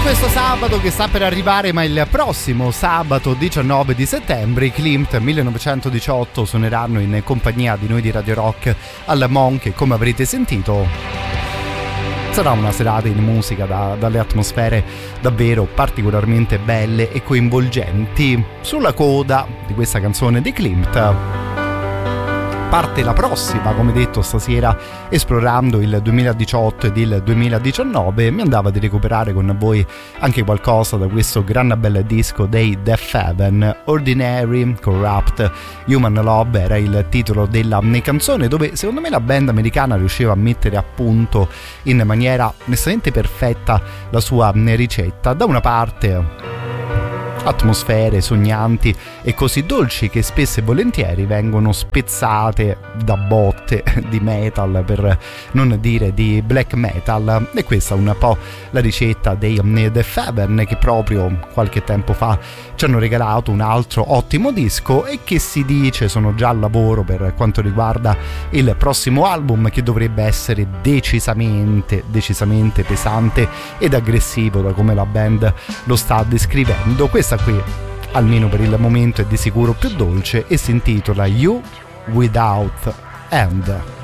Questo sabato che sta per arrivare, ma il prossimo sabato 19 di settembre, i Klimt 1918 suoneranno in compagnia di noi di Radio Rock al Monk, come avrete sentito. Sarà una serata in musica dalle atmosfere davvero particolarmente belle e coinvolgenti. Sulla coda di questa canzone di Klimt parte la prossima, come detto stasera, esplorando il 2018 ed il 2019. Mi andava di recuperare con voi anche qualcosa da questo gran bel disco dei Death Heaven. Ordinary Corrupt Human Love era il titolo della canzone, dove secondo me la band americana riusciva a mettere a punto in maniera onestamente perfetta la sua ricetta. Da una parte atmosfere sognanti e così dolci che spesso e volentieri vengono spezzate da botte di metal, per non dire di black metal, e questa è un po' la ricetta dei The Heaven, che proprio qualche tempo fa ci hanno regalato un altro ottimo disco e che si dice sono già al lavoro per quanto riguarda il prossimo album, che dovrebbe essere decisamente pesante ed aggressivo da come la band lo sta descrivendo. Questa qui, almeno per il momento, è di sicuro più dolce e si intitola You Without End.